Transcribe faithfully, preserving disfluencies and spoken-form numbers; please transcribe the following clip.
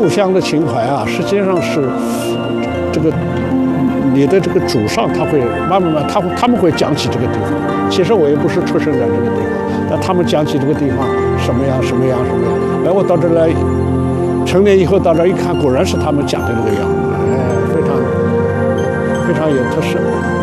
故乡的情怀啊，实际上是这个你的这个祖上他会慢慢慢他会他们会讲起这个地方。其实我也不是出生在这个地方，但他们讲起这个地方什么样什么样什么样。哎，我到这来，成年以后到这一看，果然是他们讲的那个样，哎，非常非常有特色。